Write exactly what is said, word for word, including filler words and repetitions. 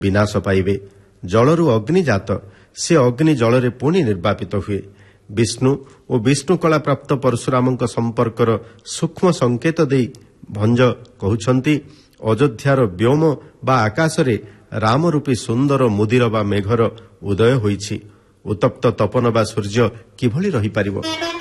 ବିନାଶ ପାଇବେ। ଜଳରୁ ଅଗ୍ନି ଜାତ, ସେ ଅଗ୍ନି ଜଳରେ ପୁଣି ନିର୍ବାପିତ ହୁଏ। ବିଷ୍ଣୁ ଓ ବିଷ୍ଣୁକଳା ପ୍ରାପ୍ତ ପରଶୁରାମଙ୍କ ସମ୍ପର୍କର ସୂକ୍ଷ୍ମ ସଂକେତ ଦେଇ ଭଞ୍ଜ କହୁଛନ୍ତି, ଅଯୋଧ୍ୟାର ବ୍ୟୋମ ବା ଆକାଶରେ ରାମ ରୂପୀ ସୁନ୍ଦର ମୁଦିର ବା ମେଘର ଉଦୟ ହୋଇଛି। ଉତ୍ତପ୍ତ ତପନ ବା ସୂର୍ଯ୍ୟ କିଭଳି ରହିପାରିବ?